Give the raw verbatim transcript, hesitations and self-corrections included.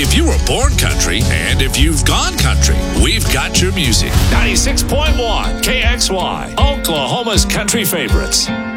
If you were born country and if you've gone country, we've got your music. ninety-six point one K X Y, Oklahoma's country favorites.